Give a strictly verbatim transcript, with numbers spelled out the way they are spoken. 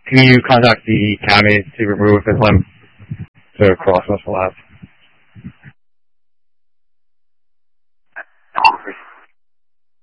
can you contact the county to remove his limb to cross West Ave?